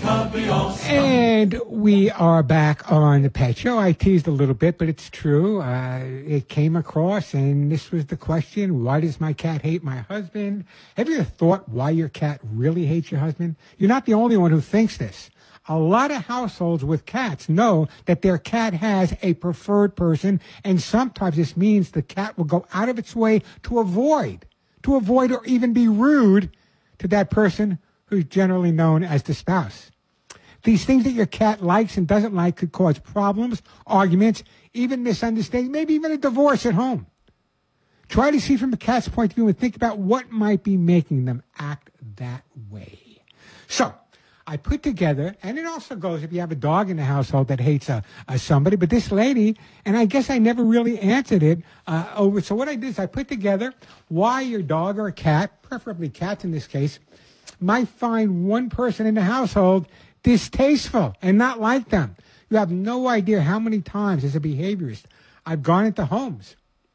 And we are back on the Pet Show. I teased a little bit, but it's true. It came across, and this was the question: why does my cat hate my husband? Have you ever thought why your cat really hates your husband? You're not the only one who thinks this. A lot of households with cats know that their cat has a preferred person, and sometimes this means the cat will go out of its way to avoid or even be rude to that person who's generally known as the spouse. These things that your cat likes and doesn't like could cause problems, arguments, even misunderstanding, maybe even a divorce at home. Try to see from the cat's point of view and think about what might be making them act that way. So, I put together, and it also goes if you have a dog in the household that hates somebody, but this lady, and I guess I never really answered it over. So what I did is I put together why your dog or a cat, preferably cats in this case, might find one person in the household distasteful and not like them. You have no idea how many times as a behaviorist I've gone into homes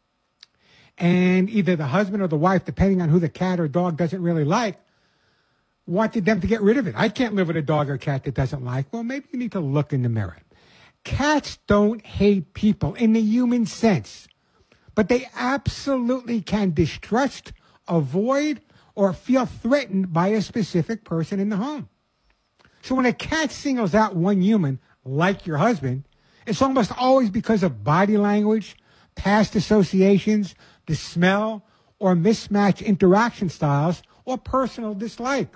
and either the husband or the wife, depending on who the cat or dog doesn't really like, wanted them to get rid of it. I can't live with a dog or cat that doesn't like. Well, maybe you need to look in the mirror. Cats don't hate people in the human sense, but they absolutely can distrust, avoid, or feel threatened by a specific person in the home. So when a cat singles out one human, like your husband, it's almost always because of body language, past associations, the smell, or mismatched interaction styles, or personal dislike.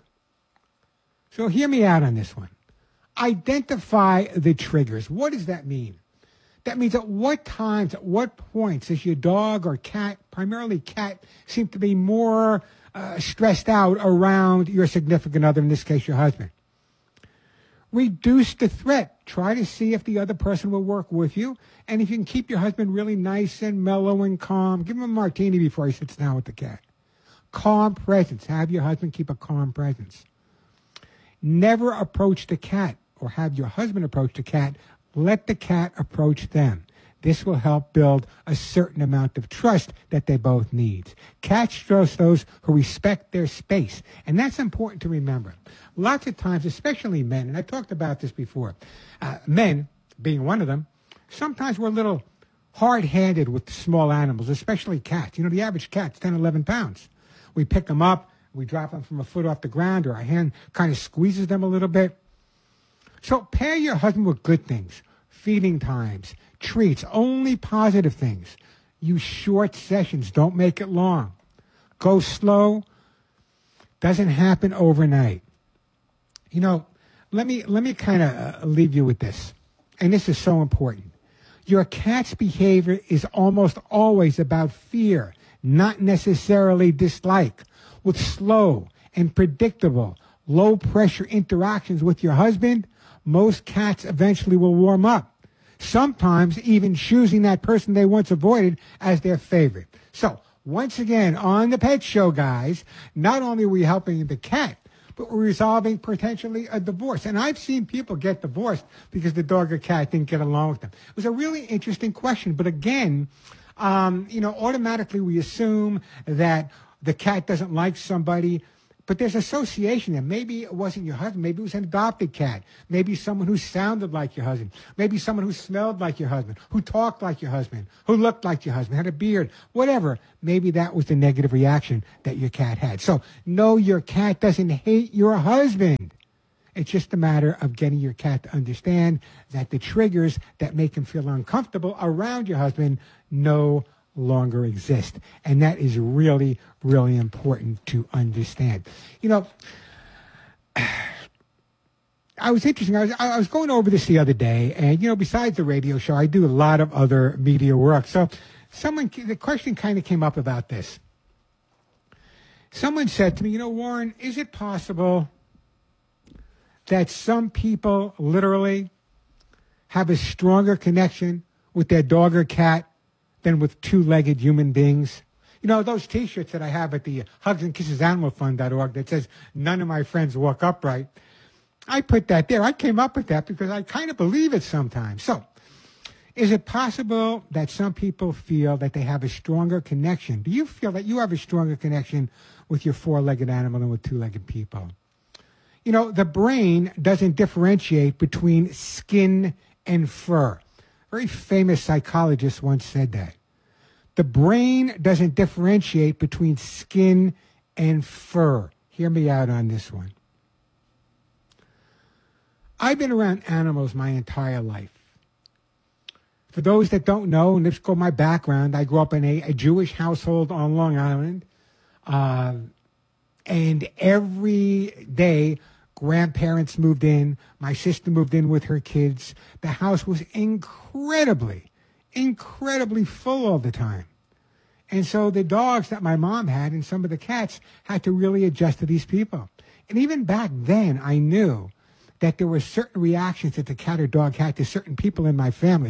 So hear me out on this one. Identify the triggers. What does that mean? That means at what times, at what points does your dog or cat, primarily cat, seem to be more stressed out around your significant other, in this case your husband? Reduce the threat. Try to see if the other person will work with you. And if you can keep your husband really nice and mellow and calm, give him a martini before he sits down with the cat. Calm presence. Have your husband keep a calm presence. Never approach the cat or have your husband approach the cat. Let the cat approach them. This will help build a certain amount of trust that they both need. Cats trust those who respect their space. And that's important to remember. Lots of times, especially men, and I talked about this before, men, being one of them, sometimes we're a little hard-handed with small animals, especially cats. You know, the average cat's 10, 11 pounds. We pick them up, we drop them from a foot off the ground, or our hand kind of squeezes them a little bit. So pair your husband with good things, feeding times, treats, only positive things. Use short sessions. Don't make it long. Go slow. Doesn't happen overnight. You know, let me kind of leave you with this. And this is so important. Your cat's behavior is almost always about fear, not necessarily dislike. With slow and predictable, low-pressure interactions with your husband, most cats eventually will warm up. Sometimes even choosing that person they once avoided as their favorite. So, once again, on the Pet Show, guys, not only are we helping the cat, but we're resolving potentially a divorce. And I've seen people get divorced because the dog or cat didn't get along with them. It was a really interesting question. But again, automatically we assume that the cat doesn't like somebody, but there's association there. Maybe it wasn't your husband. Maybe it was an adopted cat. Maybe someone who sounded like your husband. Maybe someone who smelled like your husband, who talked like your husband, who looked like your husband, had a beard, whatever. Maybe that was the negative reaction that your cat had. So, no, your cat doesn't hate your husband. It's just a matter of getting your cat to understand that the triggers that make him feel uncomfortable around your husband no longer exist. And that is really, really important to understand. You know, I was interesting. I was going over this the other day, and, you know, besides the radio show, I do a lot of other media work. So the question kind of came up about this. Someone said to me, you know, Warren, is it possible that some people literally have a stronger connection with their dog or cat than with two-legged human beings? You know, those T-shirts that I have at the hugsandkissesanimalfund.org that says, none of my friends walk upright. I put that there. I came up with that because I kind of believe it sometimes. So, is it possible that some people feel that they have a stronger connection? Do you feel that you have a stronger connection with your four-legged animal than with two-legged people? You know, the brain doesn't differentiate between skin and fur. A very famous psychologist once said that. The brain doesn't differentiate between skin and fur. Hear me out on this one. I've been around animals my entire life. For those that don't know, and let's go my background, I grew up in a Jewish household on Long Island. And every day, grandparents moved in. My sister moved in with her kids. The house was incredibly full all the time. And so the dogs that my mom had and some of the cats had to really adjust to these people. And even back then, I knew that there were certain reactions that the cat or dog had to certain people in my family.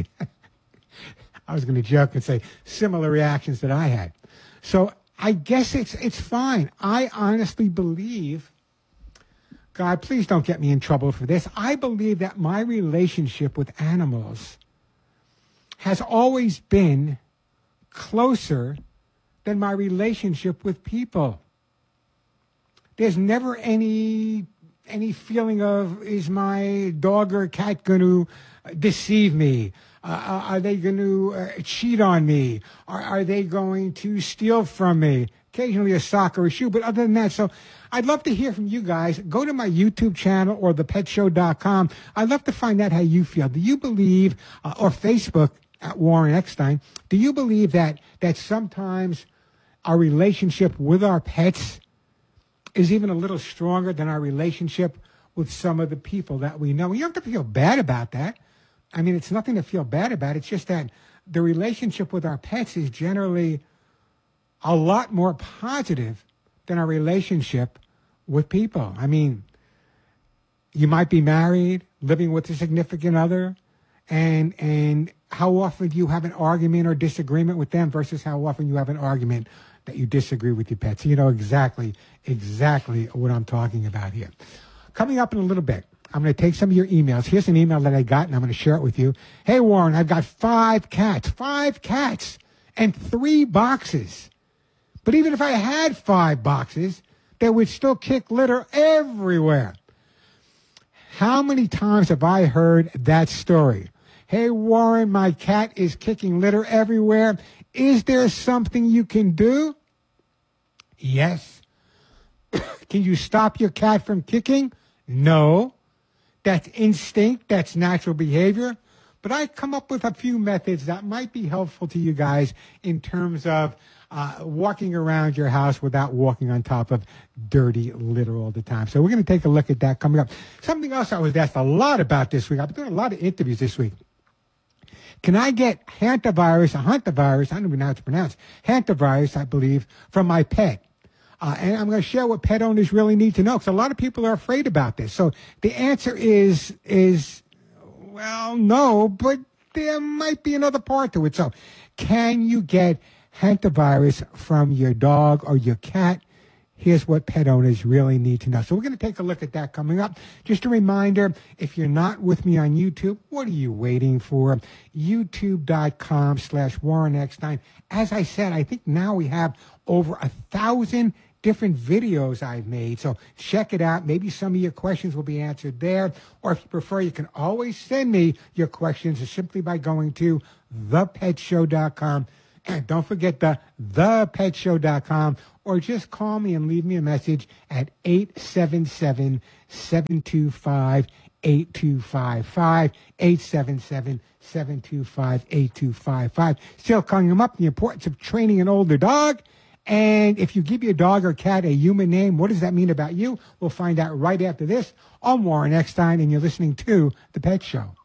I was going to joke and say similar reactions that I had. So I guess it's fine. I honestly believe, God, please don't get me in trouble for this. I believe that my relationship with animals has always been closer than my relationship with people. There's never any feeling of, is my dog or cat going to deceive me? Are they going to cheat on me? Are they going to steal from me? Occasionally a sock or a shoe, but other than that. So I'd love to hear from you guys. Go to my YouTube channel or thepetshow.com. I'd love to find out how you feel. Do you believe, or Facebook at Warren Eckstein, do you believe that sometimes our relationship with our pets is even a little stronger than our relationship with some of the people that we know? You don't have to feel bad about that. I mean, it's nothing to feel bad about. It's just that the relationship with our pets is generally a lot more positive than our relationship with people. I mean, you might be married, living with a significant other, and how often do you have an argument or disagreement with them versus how often you have an argument that you disagree with your pets? You know exactly what I'm talking about here. Coming up in a little bit, I'm going to take some of your emails. Here's an email that I got, and I'm going to share it with you. Hey, Warren, I've got 5 cats, and 3 boxes. But even if I had 5 boxes, they would still kick litter everywhere. How many times have I heard that story? Hey, Warren, my cat is kicking litter everywhere. Is there something you can do? Yes. Can you stop your cat from kicking? No. That's instinct. That's natural behavior. But I come up with a few methods that might be helpful to you guys in terms of walking around your house without walking on top of dirty litter all the time. So we're going to take a look at that coming up. Something else I was asked a lot about this week. I've been doing a lot of interviews this week. Can I get hantavirus, I don't even know how it's pronounced, hantavirus, I believe, from my pet? And I'm going to share what pet owners really need to know, because a lot of people are afraid about this. So the answer is well, no, but there might be another part to it. So can you get hantavirus from your dog or your cat? Here's what pet owners really need to know. So we're going to take a look at that coming up. Just a reminder, if you're not with me on YouTube, what are you waiting for? YouTube.com/Warren Eckstein. As I said, I think now we have over 1,000 different videos I've made. So check it out. Maybe some of your questions will be answered there. Or if you prefer, you can always send me your questions simply by going to thepetshow.com. And don't forget thepetshow.com, or just call me and leave me a message at 877-725-8255, 877-725-8255. Still calling them up, the importance of training an older dog. And if you give your dog or cat a human name, what does that mean about you? We'll find out right after this. I'm Warren Eckstein, and you're listening to The Pet Show.